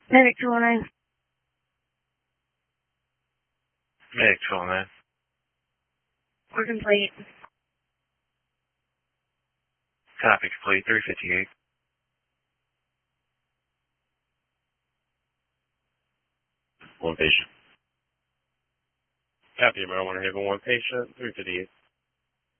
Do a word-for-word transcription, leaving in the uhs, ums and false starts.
Medic two oh nine. Medic two oh nine. Working plate. Copy, complete, three fifty-eight. One patient. Copy, marijuana having one patient, three fifty-eight.